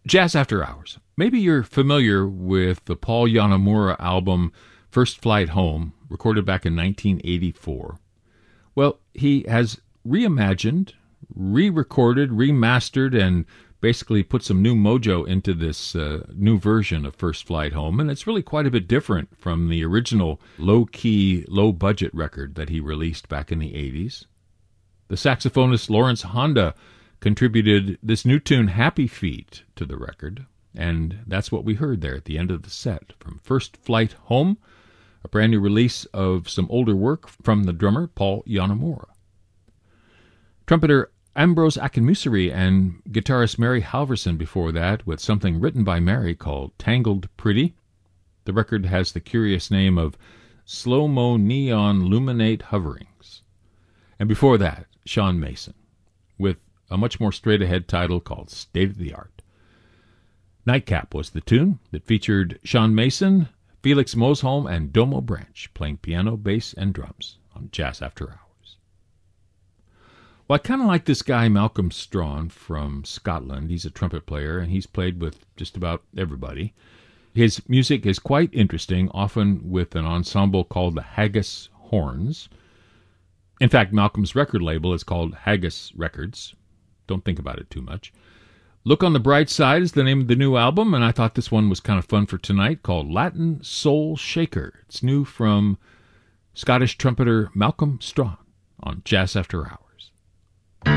Jazz After Hours. Maybe you're familiar with the Paul Yanamura album First Flight Home, recorded back in 1984. Well, he has reimagined, re-recorded, remastered, and basically put some new mojo into this new version of First Flight Home, and it's really quite a bit different from the original low-key, low-budget record that he released back in the 80s. The saxophonist Lawrence Honda contributed this new tune, Happy Feet, to the record, and that's what we heard there at the end of the set from First Flight Home, a brand new release of some older work from the drummer Paul Yanamura. Trumpeter Ambrose Akinmusire and guitarist Mary Halverson before that with something written by Mary called Tangled Pretty. The record has the curious name of Slow-Mo Neon Luminate Hoverings. And before that, Sean Mason with a much more straight-ahead title called State of the Art. Nightcap was the tune that featured Sean Mason, Felix Mosholm, and Domo Branch playing piano, bass, and drums on Jazz After Hours. Well, I kind of like this guy, Malcolm Strawn from Scotland. He's a trumpet player, and he's played with just about everybody. His music is quite interesting, often with an ensemble called the Haggis Horns. In fact, Malcolm's record label is called Haggis Records. Don't think about it too much. Look on the Bright Side is the name of the new album, and I thought this one was kind of fun for tonight, called Latin Soul Shaker. It's new from Scottish trumpeter Malcolm Strawn on Jazz After Hours.